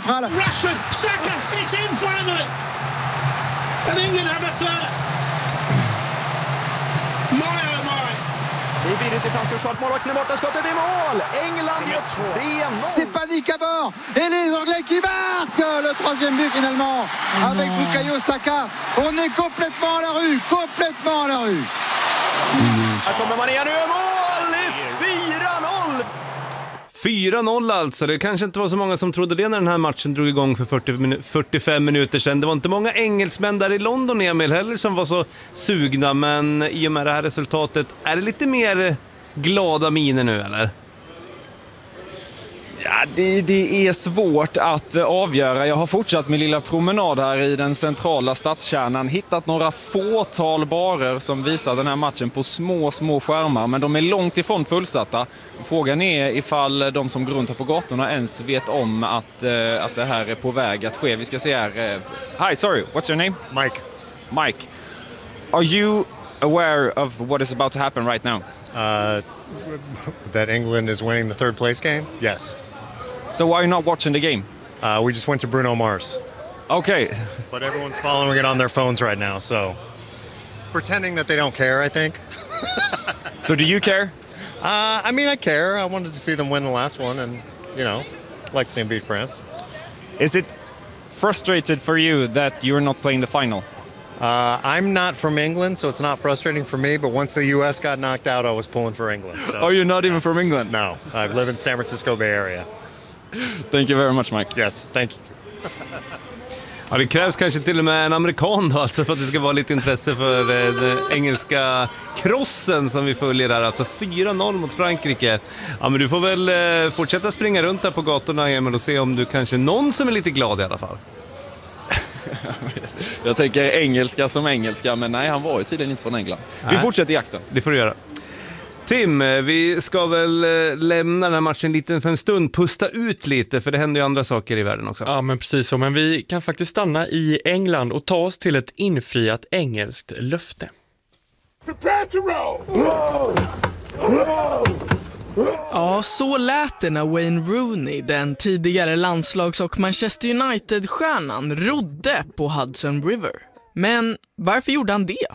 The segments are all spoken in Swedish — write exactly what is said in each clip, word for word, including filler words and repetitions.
central. Rashford, Saka, it's in finally. And England have a third. My oh my. Det är virrigt i franska försvaret. Målvakten är borta. Skottet i mål. England gör tre noll. C'est panique à bord. Et les Anglais qui marquent le troisième but finalement. Avec Bukayo Saka. On est complètement à la rue. Complètement à la rue. Här kommer man igen nu. Mål i fyra noll. fyra noll alltså. Det kanske inte var så många som trodde det när den här matchen drog igång för fyrtio, fyrtiofem minuter sedan. Det var inte många engelsmän där i London, Emil, heller som var så sugna. Men i och med det här resultatet, är det lite mer glada miner nu, eller? Ja, det, det är svårt att avgöra. Jag har fortsatt min lilla promenad här i den centrala stadskärnan. Hittat några fåtal barer som visar den här matchen på små, små skärmar. Men de är långt ifrån fullsatta. Frågan är ifall de som går runt här på gatorna ens vet om att, uh, att det här är på väg att ske. Vi ska se här. Uh, hi, sorry, what's your name? Mike. Mike. Are you aware of what is about to happen right now? Uh, that England is winning the third place game? Yes. So why are you not watching the game? Uh, we just went to Bruno Mars. Okay. But everyone's following it on their phones right now, so pretending that they don't care, I think. So do you care? Uh, I mean, I care. I wanted to see them win the last one and, you know, like to see them beat France. Is it frustrated for you that you're not playing the final? Uh, I'm not from England, so it's not frustrating for me, but once the U S got knocked out, I was pulling for England. So. Oh, you're not even from England? No, I live in San Francisco Bay Area. Thank you very much, Mike. Yes, thank you. Ja, det krävs kanske till och med en amerikan då, alltså, för att det ska vara lite intresse för eh, den engelska krossen som vi följer där. Alltså fyra noll mot Frankrike. Ja, men du får väl eh, fortsätta springa runt där på gatorna, Emil, och se om du kanske någon som är lite glad i alla fall. Jag tänker engelska som engelska, men nej, han var ju tydligen inte från England. Vi Nej. fortsätter jakten. Det får du göra. Tim, vi ska väl lämna den här matchen lite för en stund, pusta ut lite, för det händer ju andra saker i världen också. Ja, men precis så. Men vi kan faktiskt stanna i England och ta oss till ett infriat engelskt löfte. Prepare to roll. Roll. Roll. Ja, så lät det när Wayne Rooney, den tidigare landslags- och Manchester United-stjärnan, rodde på Hudson River. Men varför gjorde han det?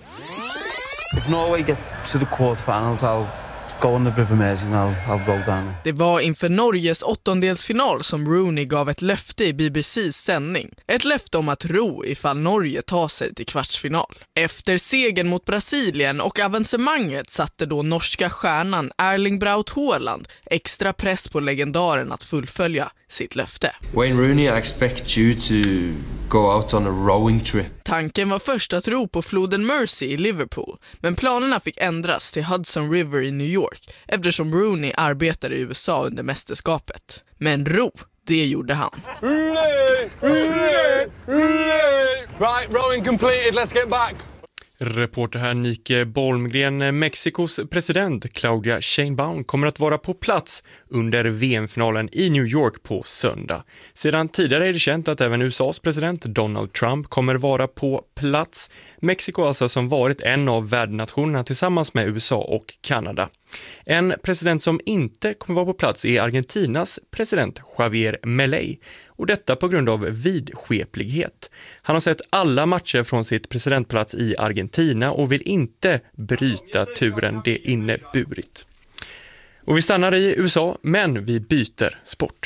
If Norway get to the quarterfinals, I'll go on the River Mersey and I'll, I'll roll down. Det var inför Norges åttondelsfinal som Rooney gav ett löfte i B B C:s sändning. Ett löfte om att ro ifall Norge tar sig till kvartsfinal. Efter segern mot Brasilien och avancemanget satte då norska stjärnan Erling Braut Haaland extra press på legendaren att fullfölja sitt löfte. Wayne Rooney, I expect you to go out on a rowing trip. Tanken var först att ro på floden Mersey i Liverpool, men planerna fick ändras till Hudson River i New York eftersom Rooney arbetade i U S A under mästerskapet. Men ro, det gjorde han. Rooney! Rooney! Rooney! Right, rowing completed, let's get back. Reporter här Nike Bolmgren. Mexikos president Claudia Sheinbaum kommer att vara på plats under V M-finalen i New York på söndag. Sedan tidigare är det känt att även U S A:s president Donald Trump kommer vara på plats. Mexiko alltså som varit en av värdnationerna tillsammans med U S A och Kanada. En president som inte kommer vara på plats är Argentinas president Javier Milei. Och detta på grund av vidskeplighet. Han har sett alla matcher från sitt presidentplats i Argentina och vill inte bryta turen det inneburit. Och vi stannar i U S A, men vi byter sport.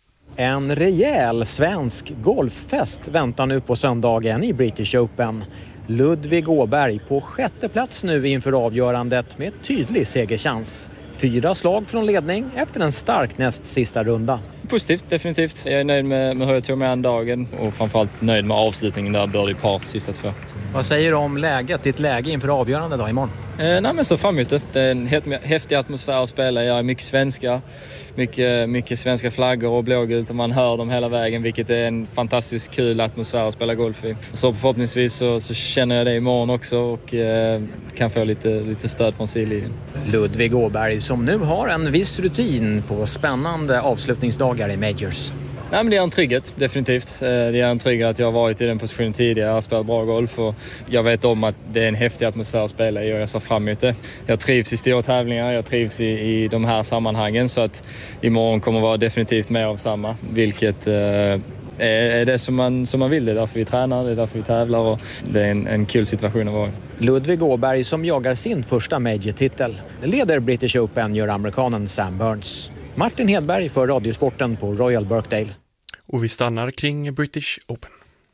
En rejäl svensk golffest väntar nu på söndagen i British Open. Ludvig Åberg på sjätte plats nu inför avgörandet med tydlig segerchans. Fyra slag från ledning efter en stark näst sista runda. Positivt, definitivt. Jag är nöjd med, med hur jag tog mig an dagen och framförallt nöjd med avslutningen där birdie par sista två. Vad säger du om läget, ditt läge inför avgörande då imorgon? Eh, nej men så framåt det. Det är en häftig atmosfär att spela. Jag är mycket svenska, mycket, mycket svenska flaggor och blågult och man hör dem hela vägen, vilket är en fantastiskt kul atmosfär att spela golf i. Så förhoppningsvis så, så känner jag det imorgon också och eh, kan få lite, lite stöd från sidlinjen. Ludvig Åberg som nu har en viss rutin på spännande avslutningsdagar i Majors. Nej, men det är en trygghet, definitivt. Det är en trygghet att jag har varit i den positionen tidigare. Jag har spelat bra golf och jag vet om att det är en häftig atmosfär att spela i och jag ser fram emot det. Jag trivs i stora tävlingar, jag trivs i, i de här sammanhangen så att imorgon kommer vara definitivt mer av samma. Vilket eh, är det som man, som man vill. Det är därför vi tränar, det är därför vi tävlar och det är en, en kul situation att vara i. Ludvig Åberg som jagar sin första major-titel. Leder British Open gör amerikanen Sam Burns. Martin Hedberg för Radiosporten på Royal Birkdale. Och vi stannar kring British Open.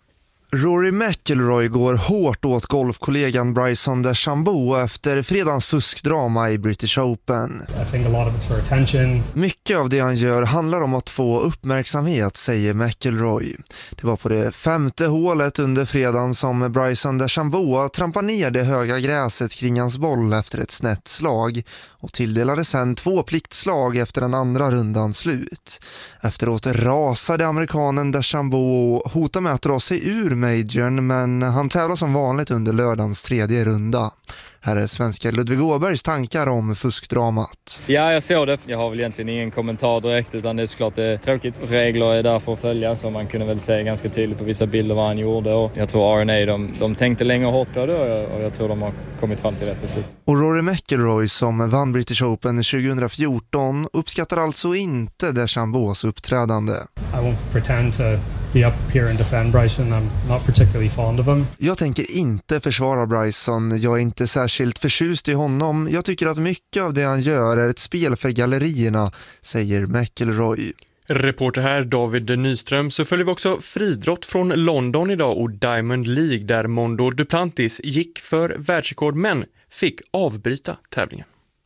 Rory McIlroy går hårt åt golfkollegan Bryson DeChambeau efter fredagens fuskdrama i British Open. I think a lot of it's for attention. Mycket av det han gör handlar om att få uppmärksamhet, säger McIlroy. Det var på det femte hålet under fredagen som Bryson DeChambeau trampade ner det höga gräset kring hans boll efter ett snett slag och tilldelade sen två pliktslag efter den andra rundan slut. Efteråt rasade amerikanen DeChambeau och hotade med att dra sig ur majorn, men han tävlar som vanligt under lördagens tredje runda. Här är svenska Ludvig Åbergs tankar om fuskdramat. Ja, jag såg det. Jag har väl egentligen ingen kommentar direkt, utan det är såklart det är tråkigt. Regler är där för att följa, så man kunde väl se ganska tydligt på vissa bilder vad han gjorde. Och jag tror R N A de, de tänkte länge och hårt på det och jag, och jag tror de har kommit fram till rätt beslut. Och Rory McIlroy som vann British Open tjugohundrafjorton uppskattar alltså inte DeChambeaus uppträdande. I won't pretend to be up here and defend Bryson. I'm not particularly fond of him. Jag tänker inte försvara Bryson. Jag är inte särskilt förtjust i honom. Jag tycker att mycket av det han gör är ett spel för gallerierna, säger McIlroy. Reporter här David Nyström. Så följer vi också friidrott från London idag och Diamond League där Mondo Duplantis gick för världsrekord men fick avbryta tävlingen.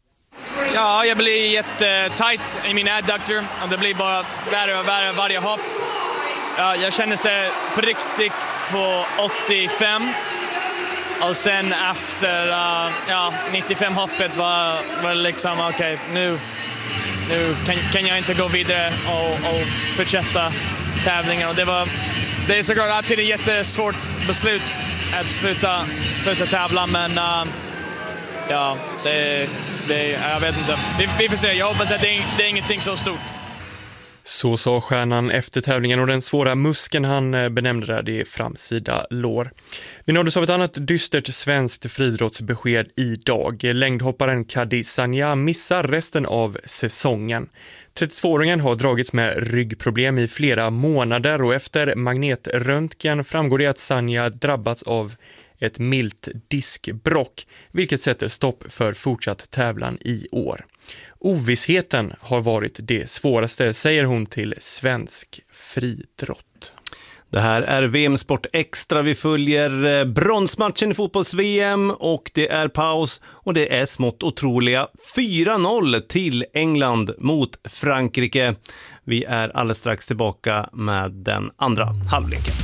Ja, jag blir jättetajt i min adductor och det blir bara värre och värre varje hopp. Ja, jag kände det på riktigt på åttiofem och sen efter uh, ja, nittiofem hoppet var, var det liksom okej, okay, nu, nu kan, kan jag inte gå vidare och, och fortsätta tävlingen. Och det, var, det är såklart alltid ett jättesvårt beslut att sluta, sluta tävla, men uh, ja, det, det, jag vet inte. Vi, vi får se, jag hoppas att det, det är ingenting så stort. Så sa stjärnan efter tävlingen och den svåra muskeln han benämnde där, det är framsida lår. Vi nåddes av ett annat dystert svenskt friidrottsbesked idag. Längdhopparen Kadi Sanja missar resten av säsongen. trettiotvååringen har dragits med ryggproblem i flera månader och efter magnetröntgen framgår det att Sanja drabbats av ett milt diskbrock, vilket sätter stopp för fortsatt tävlan i år. Ovissheten har varit det svåraste, säger hon till Svensk friidrott. Det här är V M Sport Extra. Vi följer bronsmatchen i fotbolls-V M och det är paus och det är smått otroliga fyra noll till England mot Frankrike. Vi är alldeles strax tillbaka med den andra halvleken.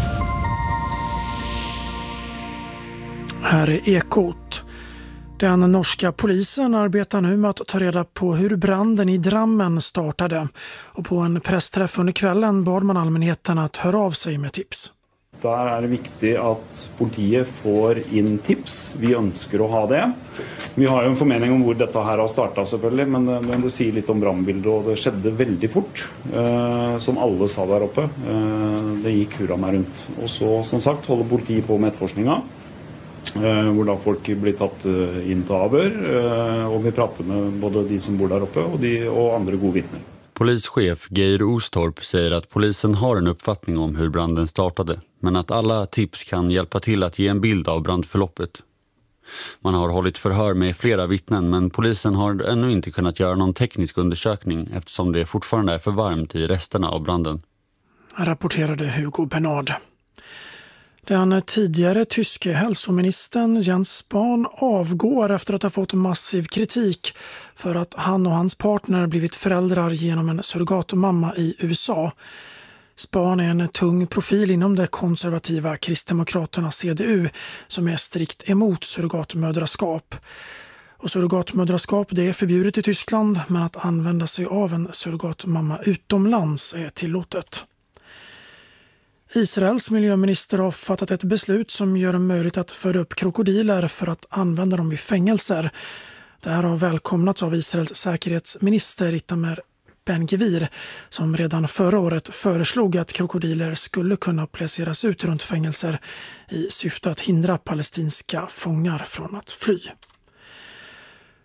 Här är Ekot. Den norska polisen arbetar nu med att ta reda på hur branden i Drammen startade. Och på en pressträff under kvällen bad man allmänheten att höra av sig med tips. Där är det viktigt att politiet får in tips. Vi önskar att ha det. Vi har ju en förmening om hur detta här har startat selvfølgelig, men, men det säger lite om brandbildet och det skedde väldigt fort. Eh, som alla sa där uppe. Eh, det gick hurra med runt. Och så som sagt håller politiet på med efterforskningar. Hvor da folk blir tatt inn til avhør, og vi prater med både de som bor där uppe och de och andra gode vittnen. Polischef Geir Ostorp säger att polisen har en uppfattning om hur branden startade, men att alla tips kan hjälpa till att ge en bild av brandförloppet. Man har hållit förhör med flera vittnen, men polisen har ännu inte kunnat göra någon teknisk undersökning eftersom det fortfarande är för varmt i resterna av branden. Rapporterade Hugo Bernard. Den tidigare tyske hälsoministern Jens Spahn avgår efter att ha fått massiv kritik för att han och hans partner blivit föräldrar genom en surrogatmamma i U S A. Spahn är en tung profil inom det konservativa Kristdemokraterna C D U som är strikt emot surrogatmödraskap. Och surrogatmödraskap det är förbjudet i Tyskland, men att använda sig av en surrogatmamma utomlands är tillåtet. Israels miljöminister har fattat ett beslut som gör det möjligt att föda upp krokodiler för att använda dem vid fängelser. Det här har välkomnats av Israels säkerhetsminister Itamar Ben-Gvir som redan förra året föreslog att krokodiler skulle kunna placeras ut runt fängelser i syfte att hindra palestinska fångar från att fly.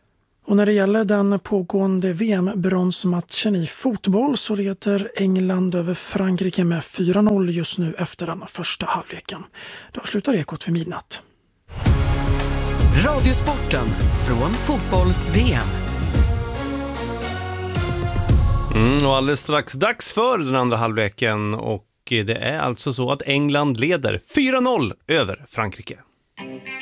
Och när det gäller den pågående V M-bronsmatchen i fotboll så leder England över Frankrike med fyra noll just nu efter den första halvleken. Då avslutar Ekot för midnatt. Radiosporten från fotbolls-V M. Mm, och alldeles strax dags för den andra halvleken och det är alltså så att England leder fyra noll över Frankrike.